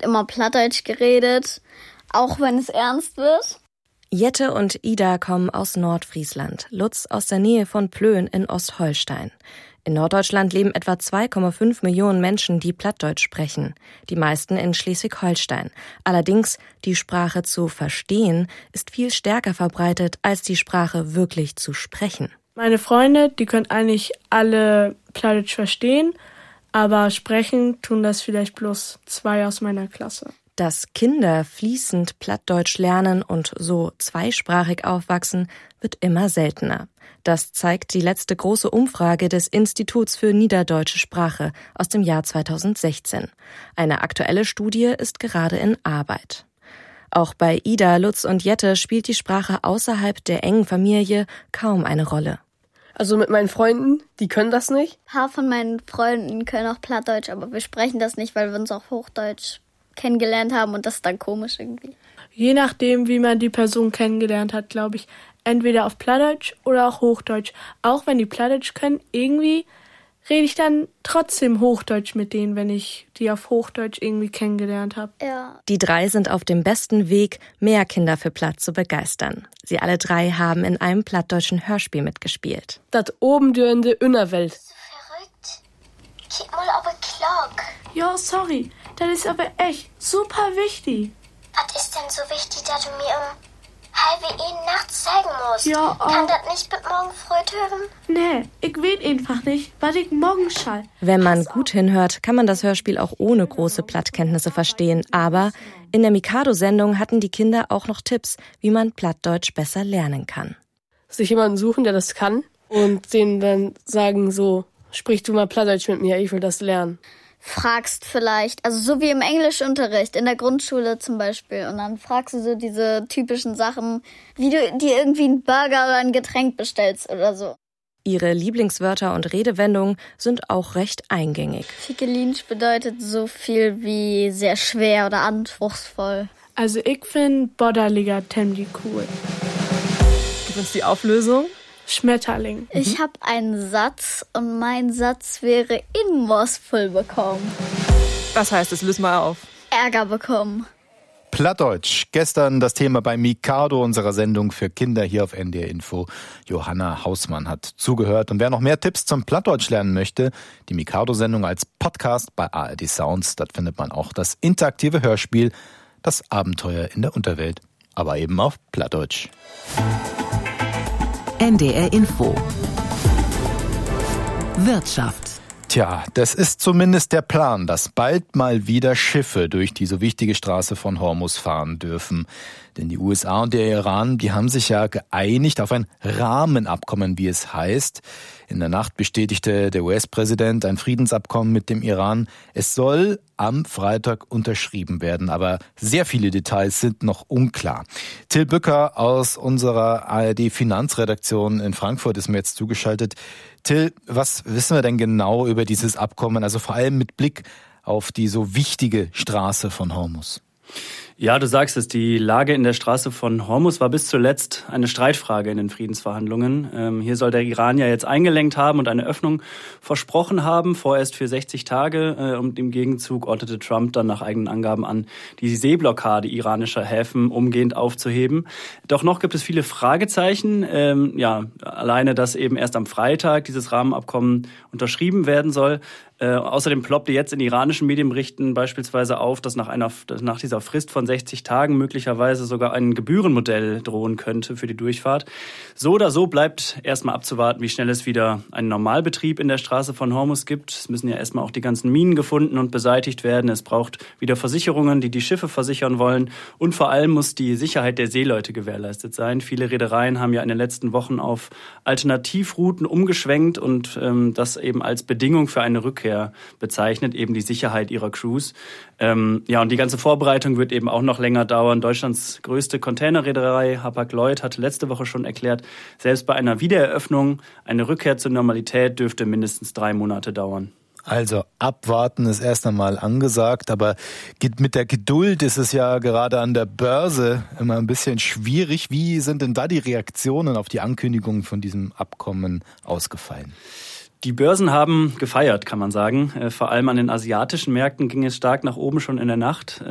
wird immer Plattdeutsch geredet, auch wenn es ernst wird. Jette und Ida kommen aus Nordfriesland, Lutz aus der Nähe von Plön in Ostholstein. In Norddeutschland leben etwa 2,5 Millionen Menschen, die Plattdeutsch sprechen. Die meisten in Schleswig-Holstein. Allerdings, die Sprache zu verstehen, ist viel stärker verbreitet, als die Sprache wirklich zu sprechen. Meine Freunde, die können eigentlich alle Plattdeutsch verstehen, aber sprechen tun das vielleicht bloß 2 aus meiner Klasse. Dass Kinder fließend Plattdeutsch lernen und so zweisprachig aufwachsen, wird immer seltener. Das zeigt die letzte große Umfrage des Instituts für Niederdeutsche Sprache aus dem Jahr 2016. Eine aktuelle Studie ist gerade in Arbeit. Auch bei Ida, Lutz und Jette spielt die Sprache außerhalb der engen Familie kaum eine Rolle. Also mit meinen Freunden, die können das nicht. Ein paar von meinen Freunden können auch Plattdeutsch, aber wir sprechen das nicht, weil wir uns auch Hochdeutsch kennengelernt haben und das ist dann komisch irgendwie. Je nachdem, wie man die Person kennengelernt hat, glaube ich, entweder auf Plattdeutsch oder auch Hochdeutsch. Auch wenn die Plattdeutsch können, irgendwie rede ich dann trotzdem Hochdeutsch mit denen, wenn ich die auf Hochdeutsch irgendwie kennengelernt habe. Ja. Die 3 sind auf dem besten Weg, mehr Kinder für Platt zu begeistern. Sie alle 3 haben in einem plattdeutschen Hörspiel mitgespielt. Das oben in der Innerwelt. So verrückt. Kick mal aber Clark. Ja, sorry, das ist aber echt super wichtig. Was ist denn so wichtig, dass du mir halbe nachts zeigen musst? Ja, Kann das nicht bis morgen früh hören? Nee, ich weiß einfach nicht, was ich morgen schall. Wenn man gut hinhört, kann man das Hörspiel auch ohne große Plattkenntnisse verstehen. Aber in der Mikado-Sendung hatten die Kinder auch noch Tipps, wie man Plattdeutsch besser lernen kann. Sich jemanden suchen, der das kann und denen dann sagen so, sprich du mal Plattdeutsch mit mir, ich will das lernen. Fragst vielleicht, also so wie im Englischunterricht, in der Grundschule zum Beispiel. Und dann fragst du so diese typischen Sachen, wie du dir irgendwie einen Burger oder ein Getränk bestellst oder so. Ihre Lieblingswörter und Redewendungen sind auch recht eingängig. Figelinsch bedeutet so viel wie sehr schwer oder anspruchsvoll. Also ich finde Bodderliger ziemlich cool. Gib uns die Auflösung. Schmetterling. Ich habe einen Satz und mein Satz wäre Inmospel bekommen. Was heißt es? Löse mal auf. Ärger bekommen. Plattdeutsch. Gestern das Thema bei Mikado, unserer Sendung für Kinder hier auf NDR Info. Johanna Hausmann hat zugehört. Und wer noch mehr Tipps zum Plattdeutsch lernen möchte, die Mikado-Sendung als Podcast bei ARD Sounds. Dort findet man auch das interaktive Hörspiel Das Abenteuer in der Unterwelt. Aber eben auf Plattdeutsch. NDR Info. Wirtschaft. Tja, das ist zumindest der Plan, dass bald mal wieder Schiffe durch die so wichtige Straße von Hormuz fahren dürfen. Denn die USA und der Iran, die haben sich ja geeinigt auf ein Rahmenabkommen, wie es heißt. In der Nacht bestätigte der US-Präsident ein Friedensabkommen mit dem Iran. Es soll am Freitag unterschrieben werden, aber sehr viele Details sind noch unklar. Till Bücker aus unserer ARD-Finanzredaktion in Frankfurt ist mir jetzt zugeschaltet. Till, was wissen wir denn genau über dieses Abkommen, also vor allem mit Blick auf die so wichtige Straße von Hormuz? Ja, du sagst es, die Lage in der Straße von Hormuz war bis zuletzt eine Streitfrage in den Friedensverhandlungen. Hier soll der Iran ja jetzt eingelenkt haben und eine Öffnung versprochen haben, vorerst für 60 Tage. Und im Gegenzug ordnete Trump dann nach eigenen Angaben an, die Seeblockade iranischer Häfen umgehend aufzuheben. Doch noch gibt es viele Fragezeichen. Alleine, dass eben erst am Freitag dieses Rahmenabkommen unterschrieben werden soll. Außerdem ploppte jetzt in iranischen Medienberichten beispielsweise auf, dass nach dieser Frist von 60 Tagen möglicherweise sogar ein Gebührenmodell drohen könnte für die Durchfahrt. So oder so bleibt erstmal abzuwarten, wie schnell es wieder einen Normalbetrieb in der Straße von Hormuz gibt. Es müssen ja erstmal auch die ganzen Minen gefunden und beseitigt werden. Es braucht wieder Versicherungen, die Schiffe versichern wollen. Und vor allem muss die Sicherheit der Seeleute gewährleistet sein. Viele Reedereien haben ja in den letzten Wochen auf Alternativrouten umgeschwenkt und das eben als Bedingung für eine Rückkehr bezeichnet, eben die Sicherheit ihrer Crews. Und die ganze Vorbereitung wird eben auch noch länger dauern. Deutschlands größte Containerreederei Hapag-Lloyd hatte letzte Woche schon erklärt, selbst bei einer Wiedereröffnung eine Rückkehr zur Normalität dürfte mindestens 3 Monate dauern. Also abwarten ist erst einmal angesagt, aber mit der Geduld ist es ja gerade an der Börse immer ein bisschen schwierig. Wie sind denn da die Reaktionen auf die Ankündigung von diesem Abkommen ausgefallen? Die Börsen haben gefeiert, kann man sagen. Vor allem an den asiatischen Märkten ging es stark nach oben schon in der Nacht.